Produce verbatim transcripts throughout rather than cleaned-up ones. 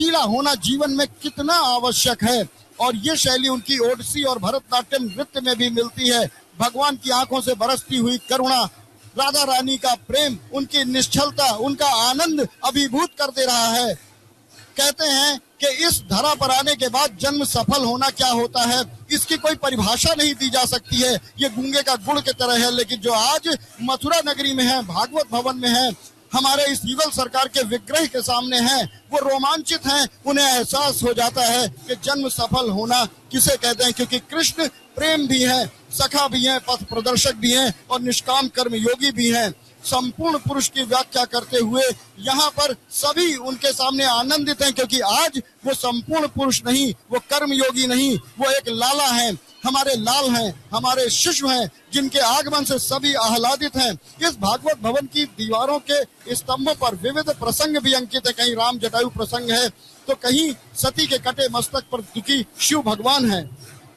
लचीला होना जीवन में कितना आवश्यक है। और ये शैली उनकी ओडिसी और भरतनाट्यम नृत्य में भी मिलती है। भगवान की आंखों से बरसती हुई करुणा, राधा रानी का प्रेम, उनकी निश्चलता, उनका आनंद अभिभूत कर दे रहा है। कहते हैं कि इस धरा पर आने के बाद जन्म सफल होना क्या होता है, इसकी कोई परिभाषा नहीं दी जा सकती है। ये गूंगे का गुड़ की तरह है। लेकिन जो आज मथुरा नगरी में है, भागवत भवन में है, हमारे इस युगल सरकार के विग्रह के सामने हैं, वो रोमांचित हैं। उन्हें एहसास हो जाता है कि जन्म सफल होना किसे कहते हैं, क्योंकि कृष्ण प्रेम भी है, सखा भी है, पथ प्रदर्शक भी हैं और निष्काम कर्म योगी भी हैं। संपूर्ण पुरुष की व्याख्या करते हुए यहाँ पर सभी उनके सामने आनंदित हैं, क्योंकि आज वो संपूर्ण पुरुष नहीं, वो कर्मयोगी नहीं, वो एक लाला हैं, हमारे लाल हैं, हमारे शिशु हैं, जिनके आगमन से सभी आह्लादित हैं। इस भागवत भवन की दीवारों के स्तंभों पर विविध प्रसंग भी अंकित है। कहीं राम जटायु प्रसंग है, तो कहीं सती के कटे मस्तक पर दुखी शिव भगवान है।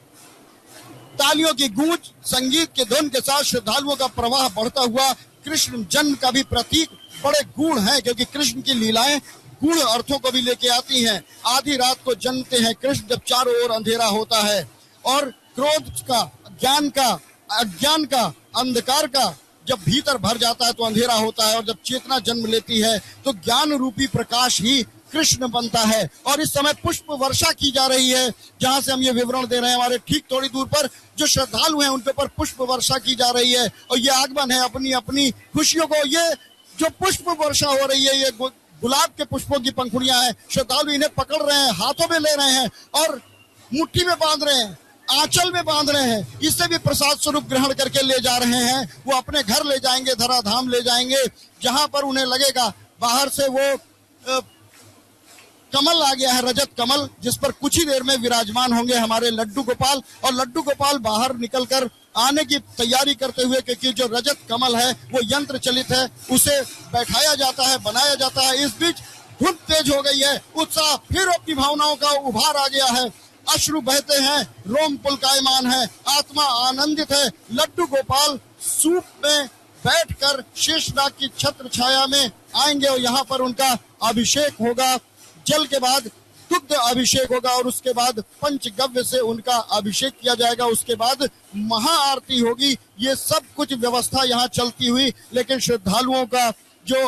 तालियों की गूंज, संगीत के धुन के साथ श्रद्धालुओं का प्रवाह बढ़ता हुआ कृष्ण जन्म का भी प्रतीक बड़े गूढ़ है, क्योंकि कृष्ण की लीलाएं गूढ़ अर्थों को भी लेके आती हैं। आधी रात को जन्मते हैं कृष्ण, जब चारों ओर अंधेरा होता है और क्रोध का, ज्ञान का, अज्ञान का, अंधकार का जब भीतर भर जाता है तो अंधेरा होता है, और जब चेतना जन्म लेती है तो ज्ञान रूपी प्रकाश ही कृष्ण बनता है। और इस समय पुष्प वर्षा की जा रही है, जहां से हम ये विवरण दे रहे हैं। हमारे ठीक थोड़ी दूर पर जो श्रद्धालु हैं उनके ऊपर पुष्प वर्षा की जा रही है, और ये आगमन है अपनी अपनी खुशियों को। ये जो पुष्प वर्षा हो रही है, ये गुलाब के पुष्पों की पंखुड़ियां हैं। श्रद्धालु इन्हें पकड़ रहे हैं, हाथों में ले रहे हैं और मुट्ठी में बांध रहे हैं, आंचल में बांध रहे हैं। इससे भी प्रसाद स्वरूप ग्रहण करके ले जा रहे हैं। वो अपने घर ले जाएंगे, धराधाम ले जाएंगे, जहां पर उन्हें लगेगा बाहर से वो आ, कमल आ गया है, रजत कमल, जिस पर कुछ ही देर में विराजमान होंगे हमारे लड्डू गोपाल। और लड्डू गोपाल बाहर निकलकर आने की तैयारी करते हुए, क्योंकि जो रजत कमल है वो यंत्र चलित है, उसे बैठाया जाता है, बनाया जाता है। इस बीच धुन तेज हो गई है, उत्साह फिर अपनी भावनाओं का उभार आ गया है। अश्रु बहते हैं, रोम पुलकायमान है, आत्मा आनंदित है। लड्डू गोपाल सूप में बैठकर शेषनाग की छत्र छाया में आएंगे और यहाँ पर उनका अभिषेक होगा। जल के बाद दुग्ध अभिषेक होगा और उसके बाद पंचगव्य से उनका अभिषेक किया जाएगा। उसके बाद महाआरती होगी। ये सब कुछ व्यवस्था यहाँ चलती हुई, लेकिन श्रद्धालुओं का जो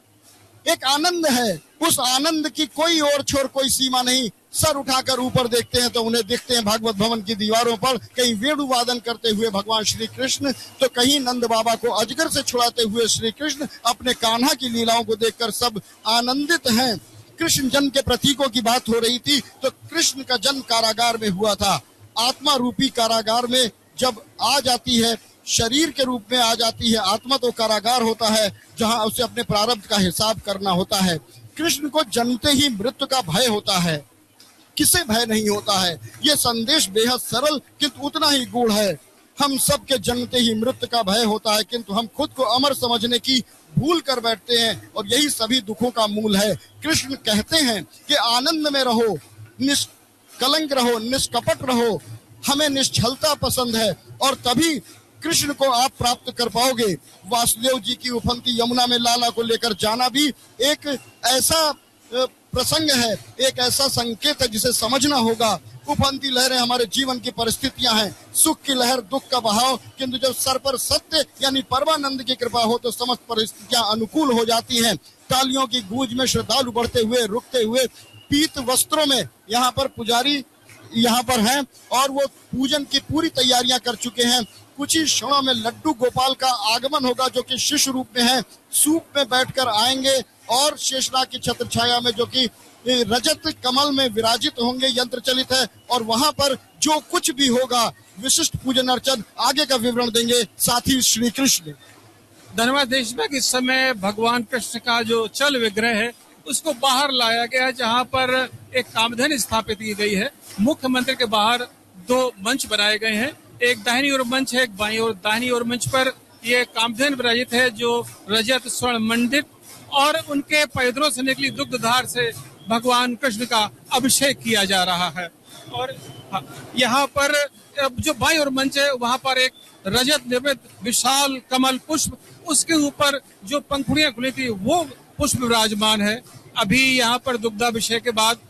एक आनंद है, उस आनंद की कोई और छोर, कोई सीमा नहीं। सर उठाकर ऊपर देखते हैं तो उन्हें देखते हैं भागवत भवन की दीवारों पर कहीं वेणु वादन करते हुए भगवान श्री कृष्ण, तो कहीं नंद बाबा को अजगर से छुड़ाते हुए श्री कृष्ण। अपने कान्हा की लीलाओं को देखकर सब आनंदित हैं। कृष्ण जन्म के प्रतीकों की बात हो रही थी, तो कृष्ण का जन्म कारागार में हुआ था। आत्मा रूपी कारागार में जब आ जाती है, शरीर के रूप में आ जाती है आत्मा, तो कारागार होता है जहां उसे अपने प्रारब्ध का हिसाब करना होता है। कृष्ण को जन्मते ही मृत्यु का भय होता है, किसे भय नहीं होता है। ये संदेश बेहद सरल किंतु उतना ही गूढ़ है। हम सब के जन्मते ही मृत्यु का भय होता है, किंतु हम खुद को अमर समझने की भूल कर बैठते हैं, और यही सभी दुखों का मूल है। कृष्ण कहते हैं कि आनंद में रहो, निष्कलंक रहो, निष्कपट रहो, हमें निश्चलता पसंद है, और तभी कृष्ण को आप प्राप्त कर पाओगे। वासुदेव जी की उफनती यमुना में लाला को लेकर जाना भी एक ऐसा प्रसंग है, एक ऐसा संकेत है जिसे समझना होगा। उफनती लहरें हमारे जीवन की परिस्थितियां हैं, सुख की लहर, दुख का बहाव, किंतु जब सर पर सत्य यानी परमानंद की कृपा हो तो समस्त परिस्थितियां अनुकूल हो जाती हैं। तालियों की गूंज में श्रद्धालु बढ़ते हुए, रुकते हुए, पीत वस्त्रों में यहाँ पर पुजारी यहाँ पर हैं और वो पूजन की पूरी तैयारियां कर चुके हैं। कुछ ही क्षणों में लड्डू गोपाल का आगमन होगा, जो कि शिष्य रूप में है, सूप में बैठकर आएंगे और शेषनाग की छत्र छाया में, जो कि रजत कमल में विराजित होंगे, यंत्र चलित है, और वहां पर जो कुछ भी होगा विशिष्ट पूजन अर्चन आगे का विवरण देंगे साथी श्री कृष्ण। धन्यवाद देशभक्त। इस समय भगवान कृष्ण का जो चल विग्रह है उसको बाहर लाया गया है, जहाँ पर एक कामधेनु स्थापित की गई है। मुख्य मंदिर के बाहर दो मंच बनाए गए हैं, एक दाहिनी ओर मंच है, एक बाईं ओर। दाहिनी ओर मंच पर ये कामधेनु विराजित है जो रजत स्वर्ण मंडित, और उनके पैदरों से निकली दुग्धधार से भगवान कृष्ण का अभिषेक किया जा रहा है। और यहाँ पर जो बाईं ओर मंच है वहाँ पर एक रजत निर्मित विशाल कमल पुष्प, उसके ऊपर जो पंखुड़ियां खुली थी वो पुष्प विराजमान है। अभी यहाँ पर दुग्धाभिषेक के बाद